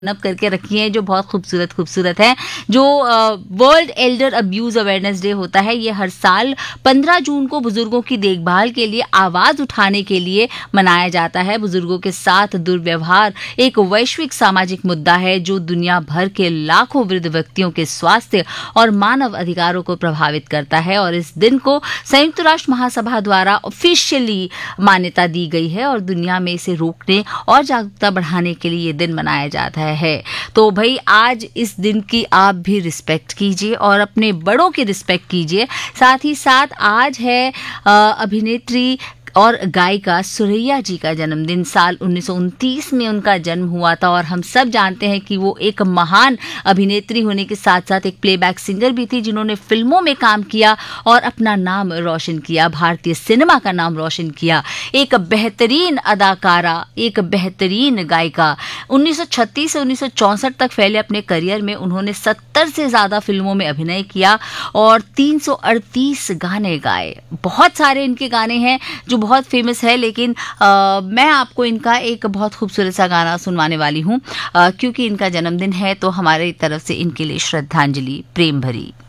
नप करके रखी हैं जो बहुत खूबसूरत है। जो world Elder abuse awareness day होता है, ये हर साल 15 जून को बुजुर्गों की देखभाल के लिए आवाज उठाने के लिए मनाया जाता है। बुजुर्गों के साथ दुर्व्यवहार एक वैश्विक सामाजिक मुद्दा है जो दुनिया भर के लाखों वृद्ध व्यक्तियों के स्वास्थ्य और मानव अधिकारों को प्रभावित करता है और इस दिन को संयुक्त राष्ट्र महासभा द्वारा ऑफिशियली मान्यता दी गई है और दुनिया में इसे रोकने और जागरूकता बढ़ाने के लिए ये दिन मनाया जाता है। तो भाई आज इस दिन की आप भी रिस्पेक्ट कीजिए और अपने बड़ों की रिस्पेक्ट कीजिए। साथ ही साथ आज है अभिनेत्री और गायिका सुरैया जी का जन्मदिन। साल 1929 में उनका जन्म हुआ था और हम सब जानते हैं कि वो एक महान अभिनेत्री होने के साथ साथ एक प्लेबैक सिंगर भी थी जिन्होंने फिल्मों में काम किया और अपना नाम रोशन किया, भारतीय सिनेमा का नाम रोशन किया। एक बेहतरीन अदाकारा, एक बेहतरीन गायिका। 1936 से 1964 तक फैले अपने करियर में उन्होंने 70 से ज्यादा फिल्मों में अभिनय किया और 338 गाने गाए। बहुत सारे इनके गाने हैं जो बहुत फेमस है, लेकिन मैं आपको इनका एक बहुत खूबसूरत सा गाना सुनवाने वाली हूँ क्योंकि इनका जन्मदिन है तो हमारी तरफ से इनके लिए श्रद्धांजलि प्रेम भरी।